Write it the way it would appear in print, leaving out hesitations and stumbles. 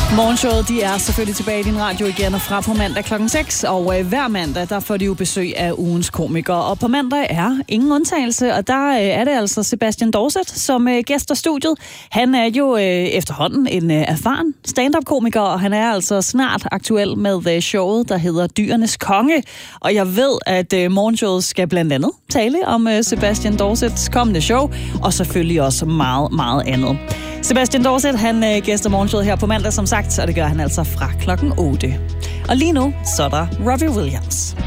Morgenshowet, de er selvfølgelig tilbage i din radio igen og fra på mandag kl. 6. Og hver mandag, der får de jo besøg af ugens komikere. Og på mandag er ingen undtagelse, og der er det altså Sebastian Dorset som gæster studiet. Han er jo efterhånden en erfaren stand-up-komiker, og han er altså snart aktuel med showet, der hedder Dyrenes Konge. Og jeg ved, at morgenshowet skal blandt andet tale om Sebastian Dorsets kommende show, og selvfølgelig også meget, meget andet. Sebastian Dorset, han gæster morgenshowet her på mandag, som sagt, og det gør han altså fra klokken 8. Og lige nu, så er der Robbie Williams.